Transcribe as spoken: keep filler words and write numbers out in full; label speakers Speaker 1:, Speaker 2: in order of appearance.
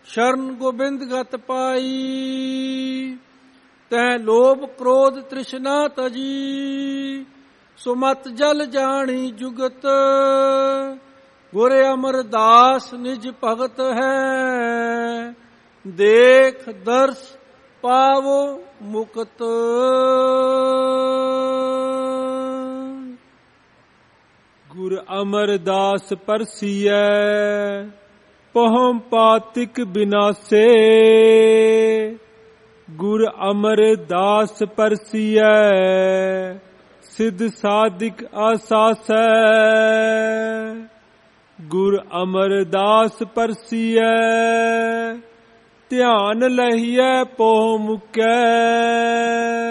Speaker 1: शरण गोबिंद गत पाई। तह लोभ क्रोध तृष्णा तजी, सुमत जल जानी जुगत। गुर अमरदास निज भगत है, देख दर्श पावो मुक्त।
Speaker 2: गुर अमरदास परसियै, पहुम पातिक बिनासे। गुर अमरदास परसियै, सिद्ध साधिक आसासै। गुर अमरदास परसियै, ध्यान लहियै पोह मुकै।